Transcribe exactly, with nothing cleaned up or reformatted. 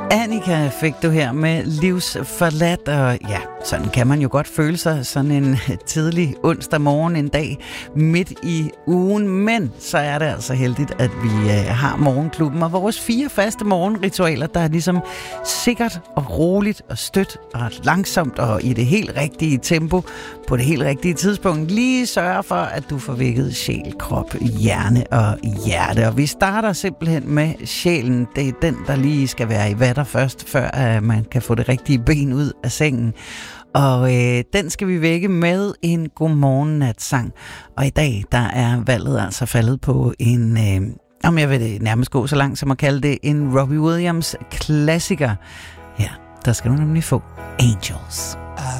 Annika fik du her med Livsforladt, og ja, sådan kan man jo godt føle sig sådan en tidlig onsdag morgen, en dag midt i ugen, men så er det altså heldigt, at vi øh, har Morgenklubben og vores fire faste morgenritualer, der er ligesom sikkert og roligt og stødt og langsomt og i det helt rigtige tempo, på det helt rigtige tidspunkt, lige sørger for, at du får vækket sjæl, krop, hjerne og hjerte. Og vi starter simpelthen med sjælen. Det er den, der lige skal være i vatter først, før at man kan få det rigtige ben ud af sengen. Og øh, den skal vi vække med en godmorgen-nat-sang. Og i dag, der er valget altså faldet på en, øh, om jeg vil nærmest gå så langt som at kalde det, en Robbie Williams klassiker. Ja, der skal du nemlig få Angels.